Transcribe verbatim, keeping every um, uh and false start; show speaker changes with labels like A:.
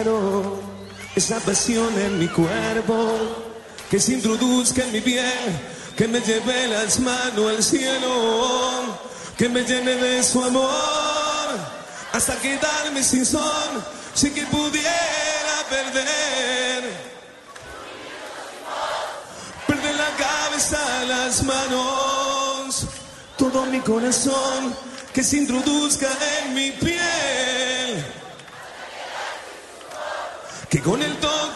A: Esa pasión en mi cuerpo, que se introduzca en mi piel, que me lleve las manos al cielo, que me llene de su amor, hasta quedarme sin son, sin que pudiera perder. Perder la cabeza, las manos, todo mi corazón, que se introduzca en mi piel, que con el toque